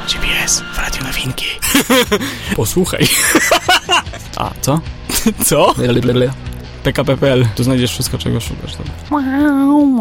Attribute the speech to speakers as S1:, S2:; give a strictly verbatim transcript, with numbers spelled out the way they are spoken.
S1: G P S w Radio Nowinki. Posłuchaj. A, co? Co? P K P kropka P L. Tu znajdziesz wszystko, czego szukasz.